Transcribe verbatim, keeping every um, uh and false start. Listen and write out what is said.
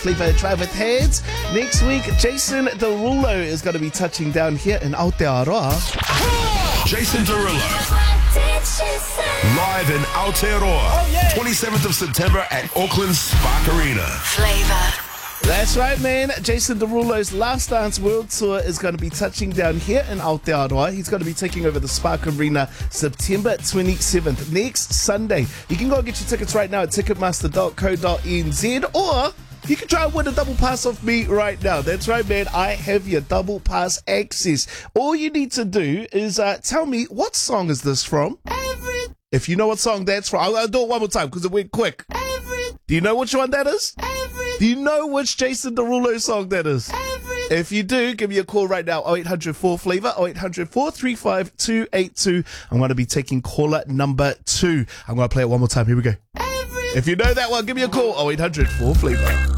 Flavour Drive with Heads. Next week, Jason Derulo is going to be touching down here in Aotearoa. Jason Derulo. Live in Aotearoa. Oh, yeah. twenty-seventh of September at Auckland Spark Arena. Flavour. That's right, man. Jason Derulo's Last Dance World Tour is going to be touching down here in Aotearoa. He's going to be taking over the Spark Arena September twenty-seventh, next Sunday. You can go and get your tickets right now at ticketmaster dot co dot n z, or you can try and win a double pass off me right now. That's right, man. I have your double pass access. All you need to do is uh, tell me, what song is this from? Every. If you know what song that's from, I'll, I'll do it one more time because it went quick. Every. Do you know which one that is? Every. Do you know which Jason Derulo song that is? Every. If you do, give me a call right now, oh eight hundred four flavour, oh eight hundred four three five two eight two. I'm going to be taking caller number two. I'm going to play it one more time. Here we go. Every. If you know that one, give me a call, oh eight hundred four flavour.